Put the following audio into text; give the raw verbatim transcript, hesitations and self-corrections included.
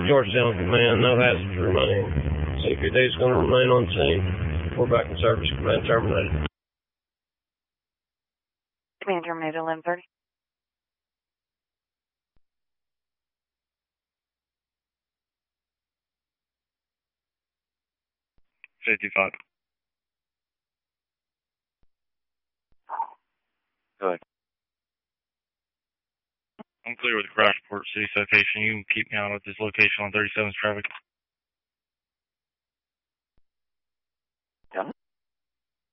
Georgetown Command, no hazards remain. C P D is going to remain on scene. We're back in service. Command terminated. Command terminated eleven thirty. fifty-five. Go ahead. I'm clear with the crash report, city citation. You can keep me out at this location on thirty-seventh traffic.